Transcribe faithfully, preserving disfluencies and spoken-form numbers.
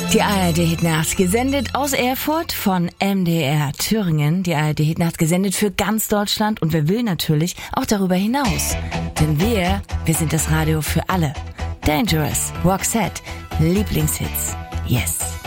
Die A R D Hitnacht, gesendet aus Erfurt von M D R Thüringen. Die A R D Hitnacht, gesendet für ganz Deutschland und wer will natürlich auch darüber hinaus. Denn wir, wir sind das Radio für alle. Dangerous, Roxette, Lieblingshits, yes.